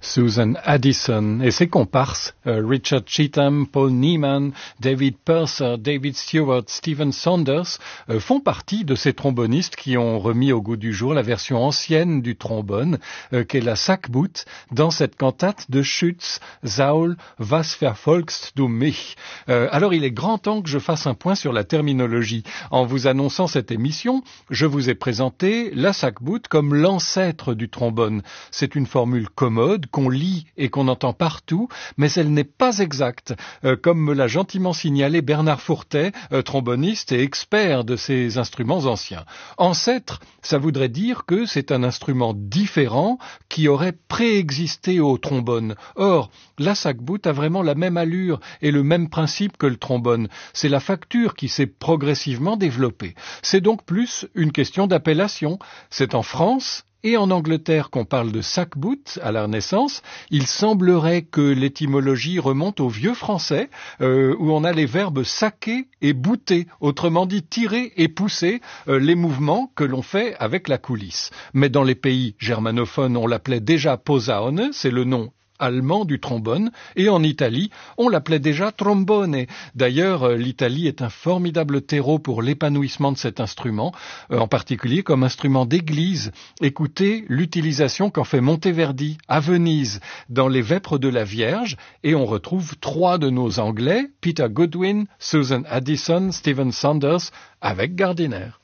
Susan Addison et ses comparses, Richard Cheetham, Paul Neiman, David Purser, David Stewart, Stephen Saunders, font partie de ces trombonistes qui ont remis au goût du jour la version ancienne du trombone, qu'est la Sackbout, dans cette cantate de Schütz, Saul, was verfolgst du mich? Alors il est grand temps que je fasse un point sur la terminologie. En vous annonçant cette émission, je vous ai présenté la Sackbout comme l'ancêtre du trombone. C'est une formule commode qu'on lit et qu'on entend partout, mais elle n'est pas exacte, comme me l'a gentiment signalé Bernard Fourtet, tromboniste et expert de ces instruments anciens. Ancêtre, ça voudrait dire que c'est un instrument différent qui aurait préexisté au trombone. Or, la Sackbout a vraiment la même allure et le même principe que le trombone. C'est la facture qui s'est progressivement développée. C'est donc plus une question d'appellation. C'est en France et en Angleterre qu'on parle de sackbout à la Renaissance. Il semblerait que l'étymologie remonte au vieux français, où on a les verbes saquer et bouter, autrement dit tirer et pousser les mouvements que l'on fait avec la coulisse. Mais dans les pays germanophones, on l'appelait déjà posaune, c'est le nom allemand du trombone, et en Italie, on l'appelait déjà trombone. D'ailleurs, l'Italie est un formidable terreau pour l'épanouissement de cet instrument, en particulier comme instrument d'église. Écoutez l'utilisation qu'en fait Monteverdi à Venise dans les Vêpres de la Vierge, et on retrouve trois de nos Anglais, Peter Goodwin, Susan Addison, Stephen Saunders, avec Gardiner.